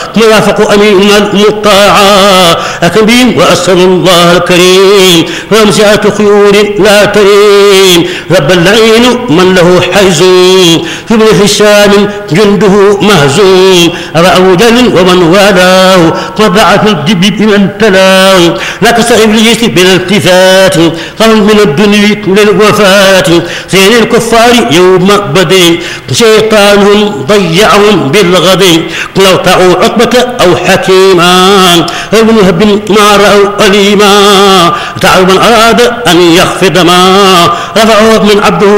مرافق أمين المطاعا أكبين وأسأل الله الكريم وامسعة خيول لا تريم رب اللعين من له حيز في ابن هشام جنده مهزوم أبا جل ومن والاه وضعف الدب بمن تلاه لا كسر إبليس بالالتفات قبل من الدنيا للوفاة زين الكفار يوم بدر شيطانهم ضيعهم بالغد لو طاعوا عقبة أو حكيما ابن هب ما رأوا أليما تعالوا من أراد أن يخفض ما رفعه من عبده